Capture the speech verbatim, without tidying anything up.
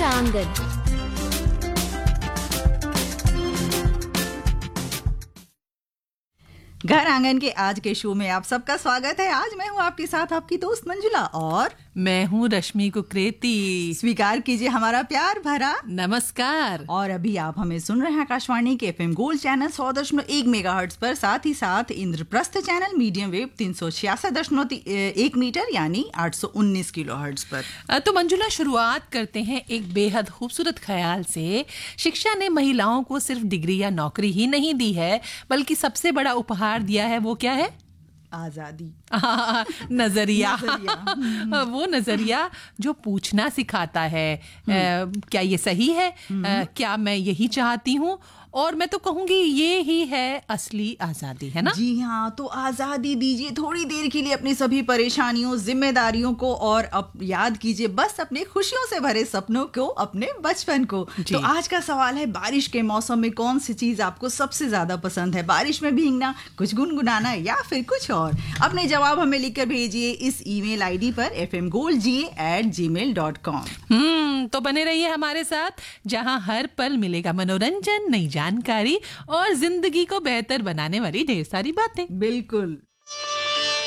आंगन। घर आंगन के आज के शो में आप सबका स्वागत है। आज मैं हूँ आपके साथ आपकी दोस्त मंजुला और मैं हूँ रश्मि कुकरेती। स्वीकार कीजिए हमारा प्यार भरा नमस्कार। और अभी आप हमें सुन रहे हैं आकाशवाणी के एफएम गोल्ड चैनल सौ दशमलव एक मेगाहर्ट्ज पर, साथ ही साथ इंद्रप्रस्थ चैनल मीडियम वेव तीन सौ छियासठ दशमलव एक मीटर यानी आठ सौ उन्नीस किलो हर्ट्ज पर। तो मंजुला, शुरुआत करते हैं एक बेहद खूबसूरत ख्याल से। शिक्षा ने महिलाओं को सिर्फ डिग्री या नौकरी ही नहीं दी है, बल्कि सबसे बड़ा उपहार दिया है। वो क्या है? आजादी। नजरिया, नजरिया। वो नजरिया जो पूछना सिखाता है, आ, क्या ये सही है, आ, क्या मैं यही चाहती हूँ, और मैं तो कहूंगी ये ही है असली आजादी, है ना? जी हाँ, तो आजादी दीजिए थोड़ी देर के लिए अपनी सभी परेशानियों, जिम्मेदारियों को, और अब याद कीजिए बस अपने खुशियों से भरे सपनों को, अपने बचपन को। तो आज का सवाल है, बारिश के मौसम में कौन सी चीज आपको सबसे ज्यादा पसंद है? बारिश में भीगना, कुछ गुनगुनाना, या फिर कुछ और? अपने जवाब हमें लिखकर भेजिए इस ईमेल आईडी पर एफ एम गोल्ड जी एट जी मेल डॉट कॉम। हम्म तो बने रहिए हमारे साथ, जहां हर पल मिलेगा मनोरंजन, नई जानकारी और जिंदगी को बेहतर बनाने वाली ढेर सारी बातें। बिल्कुल।